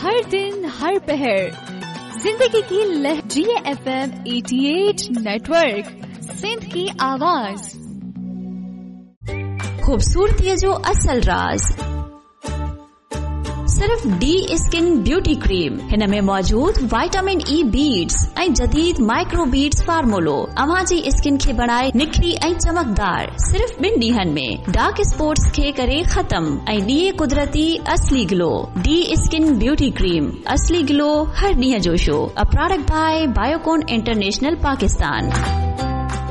हर दिन हर पहर जिंदगी की लहरिए FM 88 नेटवर्क, सिंध की आवाज। खूबसूरती जो असल राज सिर्फ डी स्किन ब्यूटी क्रीम। हिन में मौजूद विटामिन ई बीड्स ऐं जदीद माइक्रो बीड्स फार्मूलो अव्हां जी स्किन खे बनाए निखरी ऐं चमकदार। सिर्फ 2 ॾींहनि में डार्क स्पॉट्स खे करे खत्म ऐं ॾिए कुदरती असली glow. D skin beauty cream, असली ग्लो हर ॾींहं जो show. A product by Biocon international Pakistan.